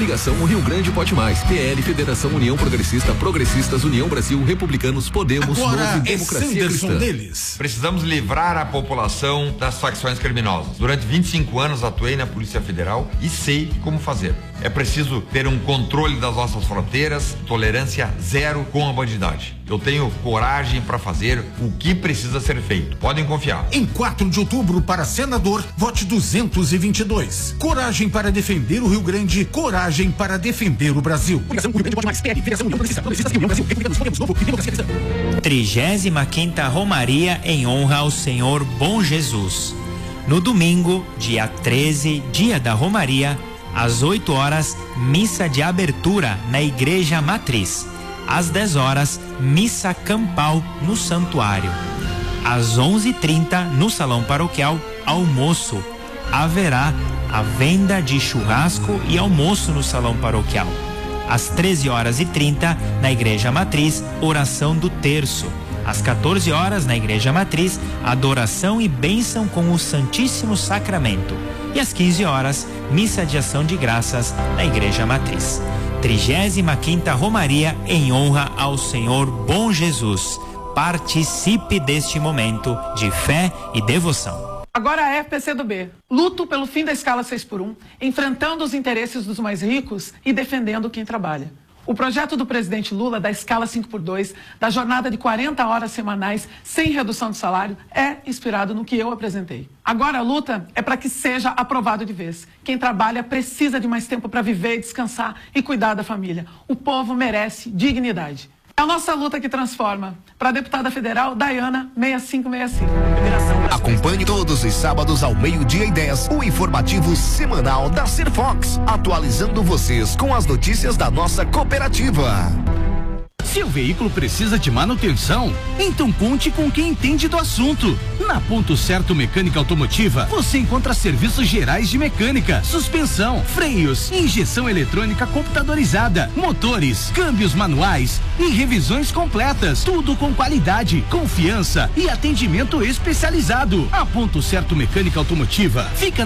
Coligação O Rio Grande Pode Mais, PL, Federação União Progressista, Progressistas, União Brasil, Republicanos, Podemos, Agora Novo e Democracia Cristã. Deles. Precisamos livrar a população das facções criminosas. Durante 25 anos atuei na Polícia Federal e sei como fazer. É preciso ter um controle das nossas fronteiras, tolerância zero com a bandidagem. Eu tenho coragem para fazer o que precisa ser feito. Podem confiar. Em 4 de outubro, para senador, vote 222. Coragem para defender o Rio Grande, coragem para defender o Brasil. Coligação O Rio Grande Pode Mais, PL, Federação União Progressista, Progressistas, União Brasil, Republicanos, Podemos, Novo e Democracia Cristã. 35ª Romaria em honra ao Senhor Bom Jesus. No domingo, dia 13, dia da Romaria, às 8 horas, missa de abertura na Igreja Matriz. Às 10 horas, missa campal no santuário. Às 11h30, no salão paroquial, almoço. Haverá a venda de churrasco e almoço no salão paroquial. Às 13h30, na Igreja Matriz, oração do terço. Às 14 horas, na Igreja Matriz, adoração e bênção com o Santíssimo Sacramento. E às 15 horas, missa de ação de graças na Igreja Matriz. 35ª Romaria em honra ao Senhor Bom Jesus. Participe deste momento de fé e devoção. Agora a FPCdoB. Luto pelo fim da escala 6x1, enfrentando os interesses dos mais ricos e defendendo quem trabalha. O projeto do presidente Lula da escala 5x2, da jornada de 40 horas semanais sem redução de salário, é inspirado no que eu apresentei. Agora a luta é para que seja aprovado de vez. Quem trabalha precisa de mais tempo para viver, descansar e cuidar da família. O povo merece dignidade. É a nossa luta que transforma. Para a deputada federal, Dayana 6565. Acompanhe todos os sábados ao 12:10 o informativo semanal da Serfox, atualizando vocês com as notícias da nossa cooperativa. Seu veículo precisa de manutenção? Então conte com quem entende do assunto. Na Ponto Certo Mecânica Automotiva, você encontra serviços gerais de mecânica, suspensão, freios, injeção eletrônica computadorizada, motores, câmbios manuais e revisões completas. Tudo com qualidade, confiança e atendimento especializado. A Ponto Certo Mecânica Automotiva fica